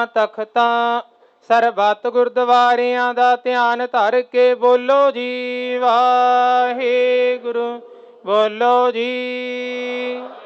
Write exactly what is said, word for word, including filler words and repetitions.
ਤਖਤਾਂ ਸਰਬੱਤ ਗੁਰਦੁਆਰਿਆਂ ਦਾ ਧਿਆਨ ਧਰ ਕੇ ਬੋਲੋ ਜੀ ਵਾਹਿਗੁਰੂ, ਬੋਲੋ ਜੀ।